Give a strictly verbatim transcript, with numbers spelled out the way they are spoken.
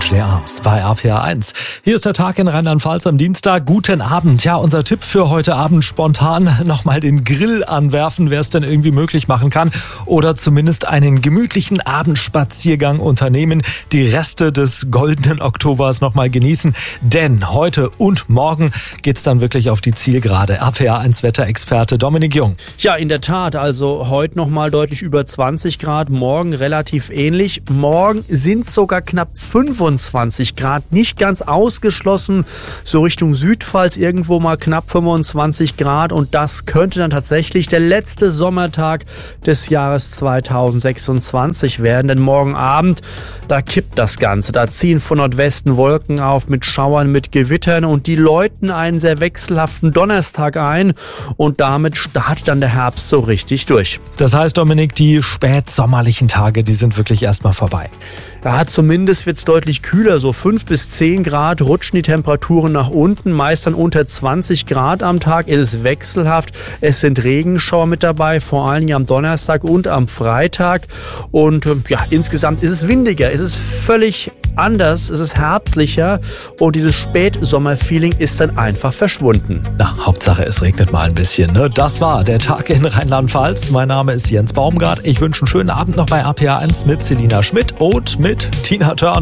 steh abends bei R P R eins. Hier ist der Tag in Rheinland-Pfalz am Dienstag. Guten Abend. Ja, unser Tipp für heute Abend: spontan nochmal den Grill anwerfen, wer es denn irgendwie möglich machen kann. Oder zumindest einen gemütlichen Abendspaziergang unternehmen. Die Reste des goldenen Oktobers nochmal genießen. Denn heute und morgen geht's dann wirklich auf die Zielgerade. R P R eins Wetterexperte Dominik Jung. Ja, in der Tat. Also heute nochmal deutlich über zwanzig Grad. Morgen relativ ähnlich. Morgen sind sogar knapp fünfundzwanzig Grad. Nicht ganz ausgeschlossen. So Richtung Südpfalz irgendwo mal knapp fünfundzwanzig Grad. Und das könnte dann tatsächlich der letzte Sommertag des Jahres zweitausendsechsundzwanzig werden. Denn morgen Abend, da kippt das Ganze. Da ziehen von Nordwesten Wolken auf mit Schauern, mit Gewittern. Und die läuten einen sehr wechselhaften Donnerstag ein. Und damit startet dann der Herbst so richtig durch. Das heißt, Dominik, die spätsommerlichen Tage, die sind wirklich erstmal vorbei. Ja, zumindest wird es deutlich kühler, so fünf bis zehn Grad, rutschen die Temperaturen nach unten, meist dann unter zwanzig Grad am Tag. Es ist wechselhaft, es sind Regenschauer mit dabei, vor allem am Donnerstag und am Freitag. Und ja, insgesamt ist es windiger, es ist völlig anders, es ist herbstlicher und dieses Spätsommerfeeling ist dann einfach verschwunden. Na, Hauptsache es regnet mal ein bisschen, ne? Das war der Tag in Rheinland-Pfalz. Mein Name ist Jens Baumgart. Ich wünsche einen schönen Abend noch bei R P R eins mit Selina Schmidt und mit Tina Turner.